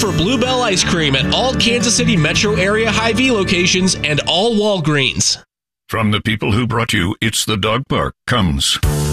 for Bluebell Ice Cream at all Kansas City metro area Hy-Vee locations and all Walgreens. From the people who brought you It's the Dog Park comes